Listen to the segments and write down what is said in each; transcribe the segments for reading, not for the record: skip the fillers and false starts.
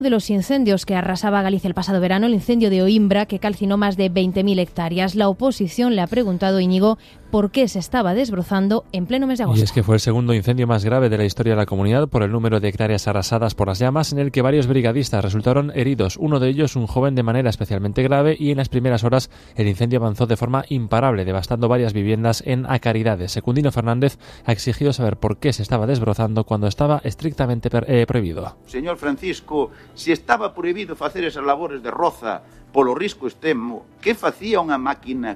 de los incendios que arrasaba Galicia el pasado verano, el incendio de Oimbra, que calcinó más de 20.000 hectáreas. La oposición le ha preguntado a Íñigo por qué se estaba desbrozando en pleno mes de agosto. Y es que fue el segundo incendio más grave de la historia de la comunidad por el número de hectáreas arrasadas por las llamas, en el que varios brigadistas resultaron heridos, uno de ellos un joven de manera especialmente grave, y en las primeras horas el incendio avanzó de forma imparable, devastando varias viviendas en Acaridades. Secundino Fernández ha exigido saber por qué se estaba desbrozando cuando estaba estrictamente prohibido. Señor Francisco, se estaba prohibido facer esas labores de roza polo risco extremo, que facía unha máquina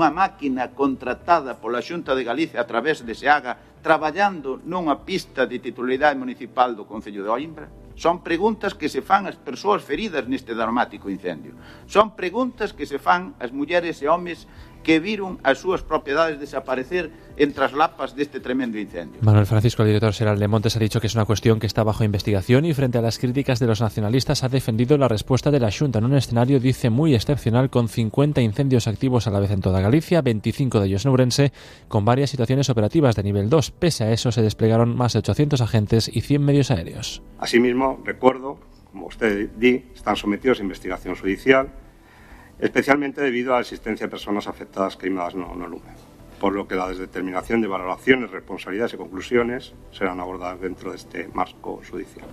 contratada pola Xunta de Galicia a través de SEAGA traballando nunha pista de titularidade municipal do Concello de Oimbra? Son preguntas que se fan as persoas feridas neste dramático incendio. Son preguntas que se fan as mulleres e homes que viron as súas propiedades desaparecer entre as lapas deste tremendo incendio. Manuel Francisco, el director xeral de Montes, ha dicho que es una cuestión que está bajo investigación y frente a las críticas de los nacionalistas ha defendido la respuesta de la Xunta en un escenario, dice, muy excepcional, con 50 incendios activos a la vez en toda Galicia, 25 de ellos en Ourense, con varias situaciones operativas de nivel 2. Pese a eso, se desplegaron más de 800 agentes y 100 medios aéreos. Asimismo, recuerdo, como usted están sometidos a investigación judicial, especialmente debido a la existencia de personas afectadas queimadas no lume, por lo que la determinación de valoraciones, responsabilidades y conclusiones serán abordadas dentro de este marco judicial.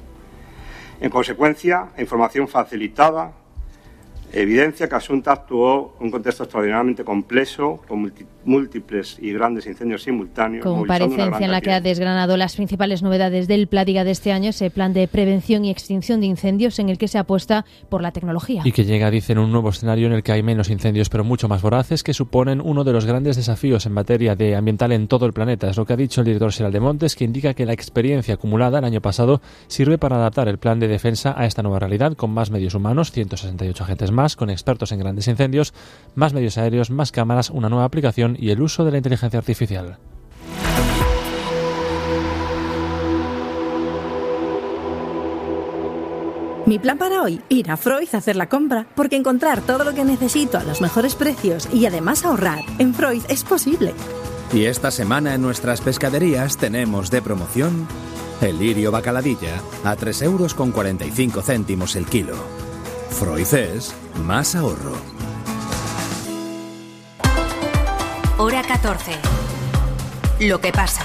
En consecuencia, a información facilitada evidencia que a Xunta actuó en un contexto extraordinariamente complexo, con múltiples y grandes incendios simultáneos. Comparecencia en la que ha desgranado las principales novedades del Pládiga de este año, ese plan de prevención y extinción de incendios en el que se apuesta por la tecnología. Y que llega, dicen, un nuevo escenario en el que hay menos incendios, pero mucho más voraces, que suponen uno de los grandes desafíos en materia de ambiental en todo el planeta. Es lo que ha dicho el director xeral de Montes, que indica que la experiencia acumulada el año pasado sirve para adaptar el plan de defensa a esta nueva realidad, con más medios humanos, 168 agentes más, con expertos en grandes incendios, más medios aéreos, más cámaras, una nueva aplicación y el uso de la inteligencia artificial. Mi plan para hoy, ir a Freud a hacer la compra, porque encontrar todo lo que necesito a los mejores precios y además ahorrar en Freud es posible. Y esta semana en nuestras pescaderías tenemos de promoción el lirio bacaladilla a 3,45 € el kilo. Freud es más ahorro. Hora 14. Lo que pasa.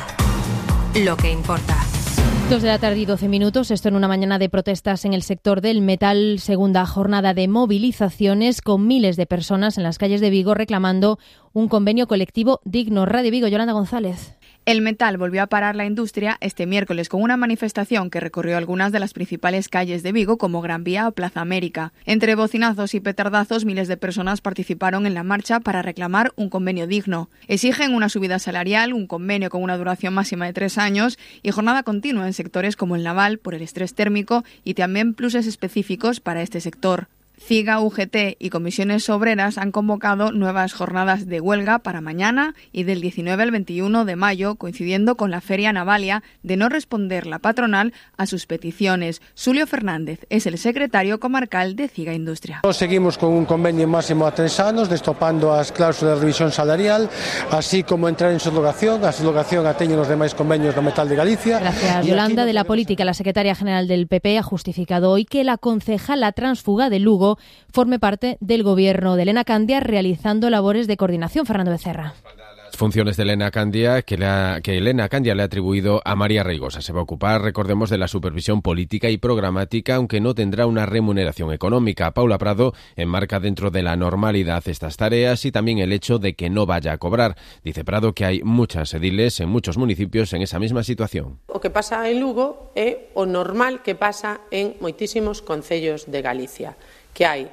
Lo que importa. 2 de la tarde y 12 minutos. Esto en una mañana de protestas en el sector del metal. Segunda jornada de movilizaciones con miles de personas en las calles de Vigo reclamando un convenio colectivo digno. Radio Vigo, Yolanda González. El metal volvió a parar la industria este miércoles con una manifestación que recorrió algunas de las principales calles de Vigo, como Gran Vía o Plaza América. Entre bocinazos y petardazos, miles de personas participaron en la marcha para reclamar un convenio digno. Exigen una subida salarial, un convenio con una duración máxima de 3 años y jornada continua en sectores como el naval por el estrés térmico y también pluses específicos para este sector. CIGA, UGT y comisiones obreras han convocado nuevas jornadas de huelga para mañana y del 19 al 21 de mayo, coincidiendo con la Feria Navalia, de no responder la patronal a sus peticiones. Xulio Fernández es el secretario comarcal de CIGA Industria. Seguimos con un convenio máximo a 3 anos, destopando as cláusulas de revisión salarial, así como entrar en subrogación. A subrogación ateñen os demais convenios do metal de Galicia. Gracias, Yolanda. De la política, la secretaria general del PP ha justificado hoy que la concejala tránsfuga de Lugo forme parte del gobierno de Elena Candia realizando labores de coordinación. Fernando Becerra. Funciones de Elena Candia que Elena Candia le ha atribuido a María Reigosa. Se va a ocupar, recordemos, de la supervisión política y programática, aunque no tendrá una remuneración económica. Paula Prado enmarca dentro de la normalidad estas tareas y también el hecho de que no vaya a cobrar. Dice Prado que hay muchas ediles en muchos municipios en esa misma situación. O que pasa en Lugo é o normal que pasa en moitísimos concellos de Galicia, que hai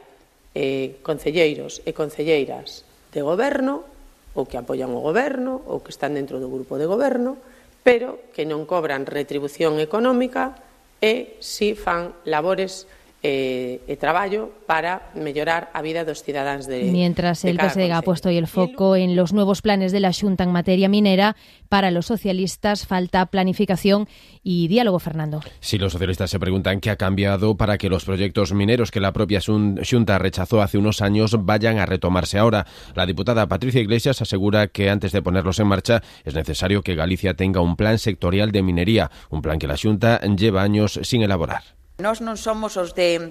concelleiros e concelleiras de goberno ou que apoian o goberno ou que están dentro do grupo de goberno, pero que non cobran retribución económica e si fan labores e traballo para mellorar a vida dos cidadáns de Mientras el PSDG ha puesto hoy el foco en los nuevos planes de la Xunta en materia minera, para los socialistas falta planificación y diálogo, Fernando. Si los socialistas se preguntan qué ha cambiado para que los proyectos mineros que la propia Xunta rechazó hace unos años vayan a retomarse ahora. La diputada Patricia Iglesias asegura que antes de ponerlos en marcha es necesario que Galicia tenga un plan sectorial de minería, un plan que la Xunta lleva años sin elaborar. Nós non somos os de